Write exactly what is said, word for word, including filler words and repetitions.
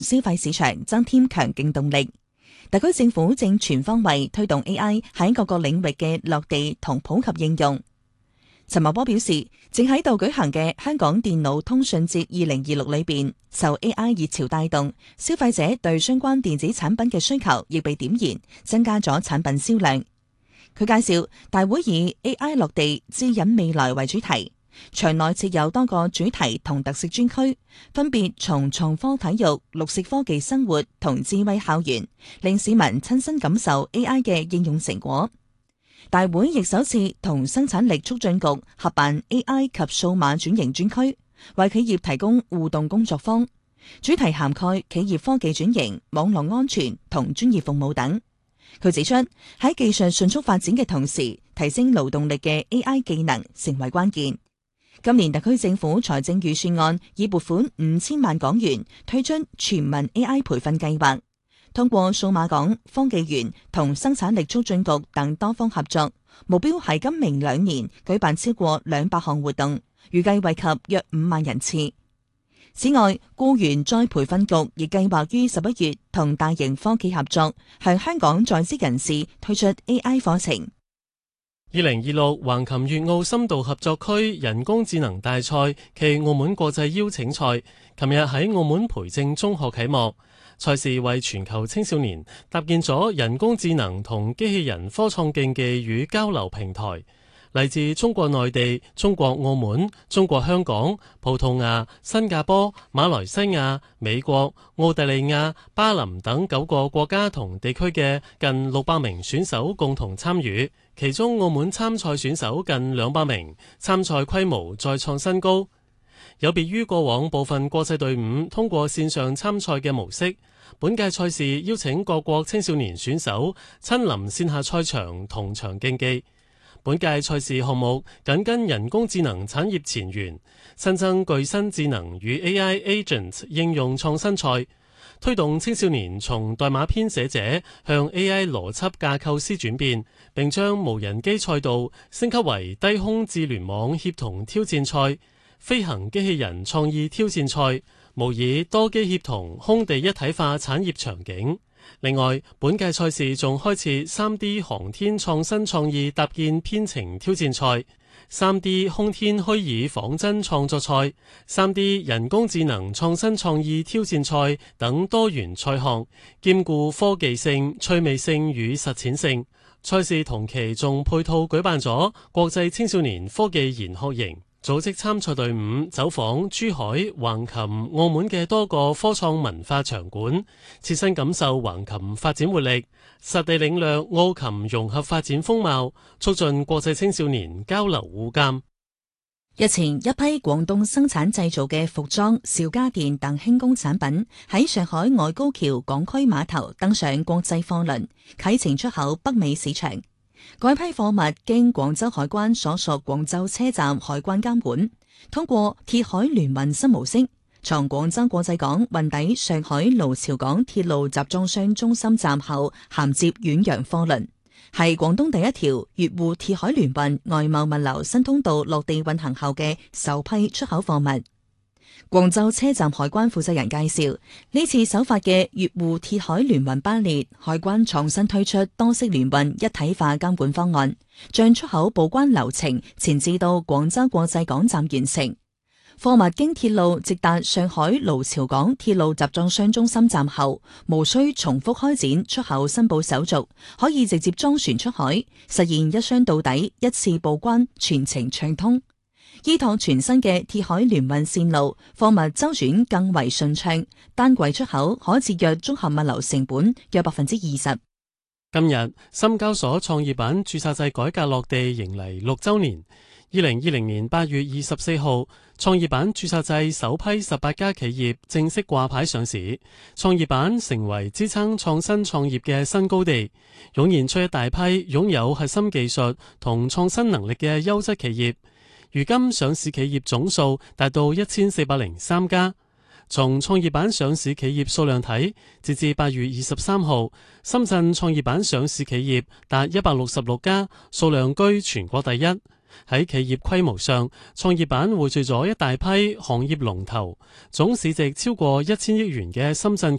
消費市場增添強勁動力。特區政府正全方位推動 A I 喺各個領域嘅落地同普及應用。陳茂波表示，正喺度舉行嘅香港電腦通訊節二零二六裏邊，受 A I 熱潮帶動，消費者對相關電子產品嘅需求亦被點燃，增加咗產品銷量。佢介紹，大會以 A I 落地指引未來為主題，場內設有多個主題同特色專區，分別從創科體育、綠色科技生活同智慧校園，令市民親身感受 A I 嘅應用成果。大會亦首次同生產力促進局合辦 A I 及數碼轉型專區，為企業提供互動工作坊，主題涵蓋企業科技轉型、網絡安全同專業服務等。佢指出，喺技術迅速發展嘅同時，提升勞動力嘅 A I 技能成為關鍵。今年特區政府財政預算案已撥款五千萬港元推出全民 A I 培訓計劃。通過數碼港、科技園同生產力促進局等多方合作，目標係今明兩年舉辦超過兩百項活動，預計惠及約五萬人次。此外，僱員再培訓局亦計劃於十一月同大型科技合作，向香港在職人士推出 A I 課程。 二零二六橫琴粵澳深度合作區人工智能大賽暨澳門國際邀請賽，琴日喺澳門培正中學啟幕。賽事為全球青少年搭建咗人工智能同機器人科創競技與交流平台。嚟自中國內地、中國澳門、中國香港、葡萄牙、新加坡、馬來西亞、美國、澳大利亞、巴林等九個國家同地區嘅近六百名選手共同參與，其中澳門參賽選手近兩百名，參賽規模再創新高。有別於過往部分國際隊伍通過線上參賽嘅模式，本屆賽事邀請各國青少年選手親臨線下賽場同場競技。本屆賽事項目緊跟人工智能產業前沿，新增具身智能與 A I Agent 應用創新賽，推動青少年從代碼編寫者向 A I 邏輯架構師轉變，並將無人機賽道升級為低空智聯網協同挑戰賽、飛行機器人創意挑戰賽，模擬多機協同空地一體化產業場景。另外，本屆賽事仲開設 三 D 航天創新創意搭建編程挑戰賽、三 D 空天虛擬仿真創作賽、三 D 人工智能創新創意挑戰賽等多元賽項，兼顧科技性、趣味性與實踐性。賽事同期仲配套舉辦咗國際青少年科技研學營，組織參賽隊伍走訪珠海、橫琴、澳門嘅多個科創文化場館，切身感受橫琴發展活力，實地領略澳琴融合發展風貌，促進國際青少年交流互鑑。 日前，一批廣東生產製造嘅服裝、小家電等輕工產品喺上海外高橋港區碼頭登上國際貨輪，啟程出口北美市場。該批貨物經廣州海關所屬廣州車站海關監管，通過鐵海聯運新模式，從廣州國際港運抵上海盧朝港鐵路集裝箱中心站後，銜接遠洋貨輪，係廣東第一條粵滬鐵海聯運外貿物流新通道落地運行後嘅首批出口貨物。廣州車站海關負責人介紹，呢次首發嘅粵滬鐵海聯運班列，海關創新推出多式聯運一體化監管方案，將出口報關流程前置到廣州國際港站完成。貨物經鐵路直達上海盧朝港鐵路集裝箱中心站後，無需重複開展出口申報手續，可以直接裝船出海，實現一箱到底、一次報關，全程暢通。依託全新嘅鐵海聯運線路，貨物周轉更為順暢，單櫃出口可節約綜合物流成本約百分之二十。 今日深交所創業板註冊制改革落地迎嚟六週年。二零二零年八月二十四號，創業板註冊制首批十八家企業正式掛牌上市，創業板成為支撐創新創業嘅新高地，湧現出一大批擁有核心技術同創新能力嘅優質企業。如今上市企業總數達到一千四百零三家。從創業板上市企業數量睇，截至八月二十三號，深圳創業板上市企業達一百六十六家，數量居全國第一。 喺企業規模上，創業板匯聚咗一大批行業龍頭，總市值超過一千億元嘅深圳